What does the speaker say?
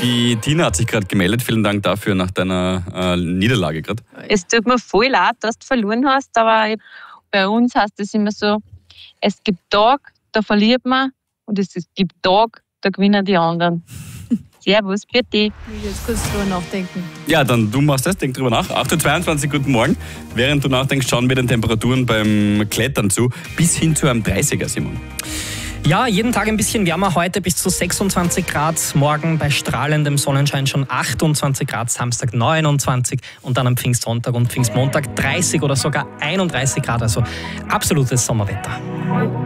Die Tina hat sich gerade gemeldet. Vielen Dank dafür nach deiner Niederlage gerade. Es tut mir voll leid, dass du verloren hast, aber bei uns heißt es immer so, es gibt Tag, da verliert man und es gibt Tag, da gewinnen die anderen. Servus, bitte. Jetzt kannst du drüber nachdenken. Ja, dann du machst das, denk drüber nach. 8.22 Uhr, guten Morgen. Während du nachdenkst, schauen wir den Temperaturen beim Klettern zu. Bis hin zu einem 30er, Simon. Ja, jeden Tag ein bisschen wärmer, heute bis zu 26 Grad, morgen bei strahlendem Sonnenschein schon 28 Grad, Samstag 29 und dann am Pfingstsonntag und Pfingstmontag 30 oder sogar 31 Grad, also absolutes Sommerwetter.